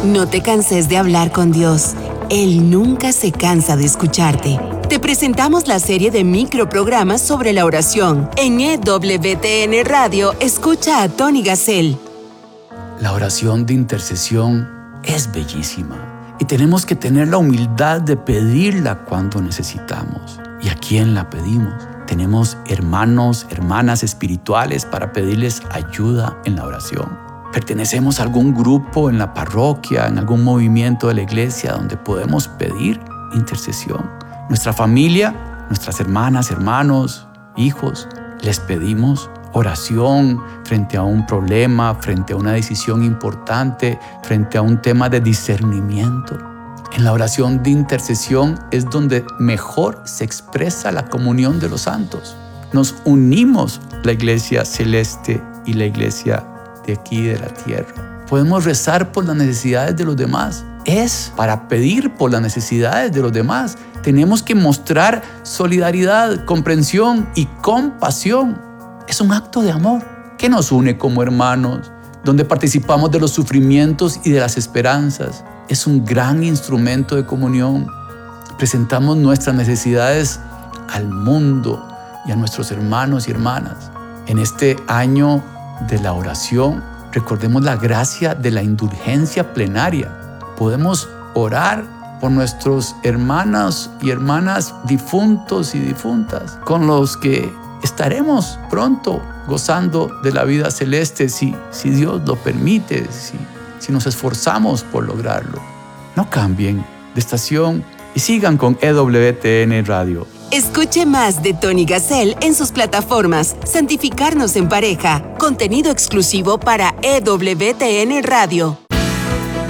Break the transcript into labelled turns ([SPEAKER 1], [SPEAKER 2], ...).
[SPEAKER 1] No te canses de hablar con Dios. Él nunca se cansa de escucharte. Te presentamos la serie de microprogramas sobre la oración. En EWTN Radio, escucha a Tony Gassel.
[SPEAKER 2] La oración de intercesión es bellísima y tenemos que tener la humildad de pedirla cuando necesitamos. ¿Y a quién la pedimos? Tenemos hermanos, hermanas espirituales para pedirles ayuda en la oración. Pertenecemos a algún grupo en la parroquia, en algún movimiento de la iglesia donde podemos pedir intercesión. Nuestra familia, nuestras hermanas, hermanos, hijos, les pedimos oración frente a un problema, frente a una decisión importante, frente a un tema de discernimiento. En la oración de intercesión es donde mejor se expresa la comunión de los santos. Nos unimos la iglesia celeste y la iglesia de aquí de la tierra. Podemos rezar por las necesidades de los demás. Es para pedir por las necesidades de los demás. Tenemos que mostrar solidaridad, comprensión y compasión. Es un acto de amor que nos une como hermanos, donde participamos de los sufrimientos y de las esperanzas. Es un gran instrumento de comunión. Presentamos nuestras necesidades al mundo y a nuestros hermanos y hermanas. En este año de la oración, recordemos la gracia de la indulgencia plenaria. Podemos orar por nuestros hermanos y hermanas difuntos y difuntas, con los que estaremos pronto gozando de la vida celeste si Dios lo permite, si nos esforzamos por lograrlo. No cambien de estación y sigan con EWTN Radio.
[SPEAKER 1] Escuche más de Tony Gassel en sus plataformas Santificarnos en Pareja, contenido exclusivo para EWTN Radio.